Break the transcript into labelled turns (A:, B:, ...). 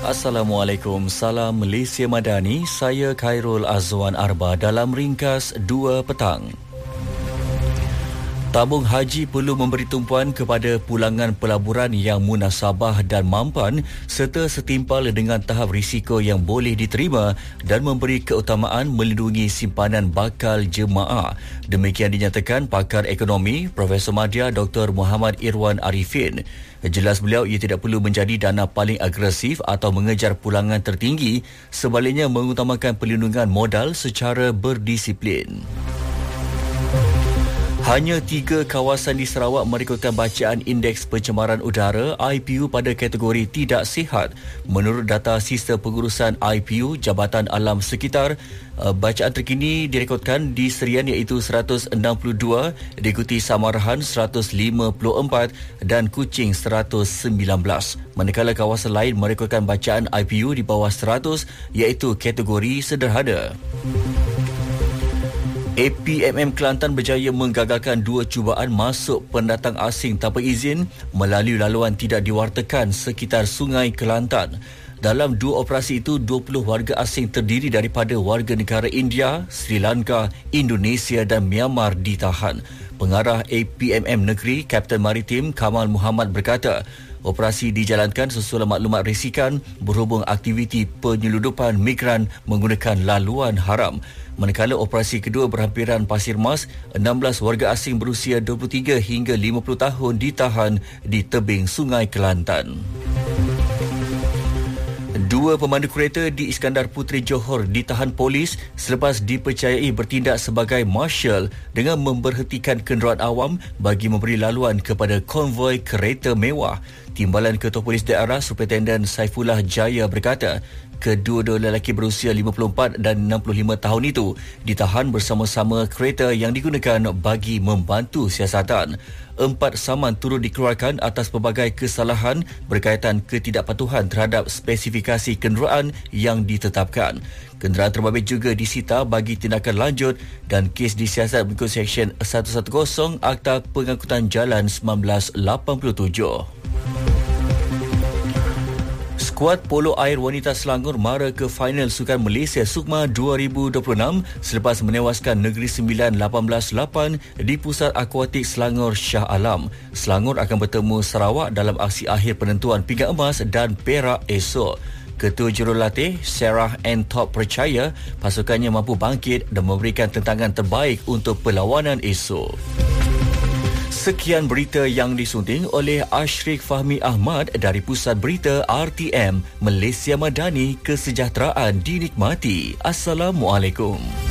A: Assalamualaikum, salam Malaysia Madani, saya Khairul Azwan Arba dalam ringkas 2 petang. Tabung haji perlu memberi tumpuan kepada pulangan pelaburan yang munasabah dan mampan serta setimpal dengan tahap risiko yang boleh diterima dan memberi keutamaan melindungi simpanan bakal jemaah. Demikian dinyatakan pakar ekonomi Profesor Madya Dr. Muhammad Irwan Arifin. Jelas beliau ia tidak perlu menjadi dana paling agresif atau mengejar pulangan tertinggi, sebaliknya mengutamakan perlindungan modal secara berdisiplin. Hanya 3 kawasan di Sarawak merekodkan bacaan Indeks Pencemaran Udara IPU pada kategori tidak sihat. Menurut data Sistem Pengurusan IPU Jabatan Alam Sekitar, bacaan terkini direkodkan di Serian iaitu 162, diikuti Samarahan 154 dan Kuching 119. Manakala kawasan lain merekodkan bacaan IPU di bawah 100 iaitu kategori sederhana. APMM Kelantan berjaya menggagalkan 2 cubaan masuk pendatang asing tanpa izin melalui laluan tidak diwartakan sekitar Sungai Kelantan. Dalam 2 operasi itu, 20 warga asing terdiri daripada warga negara India, Sri Lanka, Indonesia dan Myanmar ditahan. Pengarah APMM Negeri, Kapten Maritim Kamal Muhammad berkata, operasi dijalankan sesuai maklumat risikan berhubung aktiviti penyeludupan migran menggunakan laluan haram. Manakala operasi kedua berhampiran Pasir Mas, 16 warga asing berusia 23 hingga 50 tahun ditahan di tebing Sungai Kelantan. 2 pemandu kereta di Iskandar Puteri Johor ditahan polis selepas dipercayai bertindak sebagai marshal dengan memberhentikan kenderaan awam bagi memberi laluan kepada konvoi kereta mewah. Timbalan Ketua Polis Daerah Superintendent Saifullah Jaya berkata, kedua-dua lelaki berusia 54 dan 65 tahun itu ditahan bersama-sama kereta yang digunakan bagi membantu siasatan. 4 saman turut dikeluarkan atas pelbagai kesalahan berkaitan ketidakpatuhan terhadap spesifikasi kenderaan yang ditetapkan. Kenderaan terbabit juga disita bagi tindakan lanjut dan kes disiasat mengikut Seksyen 110 Akta Pengangkutan Jalan 1987. Skuad polo air wanita Selangor mara ke final Sukan Malaysia Sukma 2026 selepas menewaskan Negeri Sembilan 18-8 di Pusat Akuatik Selangor Shah Alam. Selangor akan bertemu Sarawak dalam aksi akhir penentuan pinggan emas dan perak esok. Ketua Jurulatih Sarah N. Top percaya pasukannya mampu bangkit dan memberikan tentangan terbaik untuk perlawanan esok. Sekian berita yang disunting oleh Ashrik Fahmi Ahmad dari Pusat Berita RTM Malaysia Madani. Kesejahteraan dinikmati. Assalamualaikum.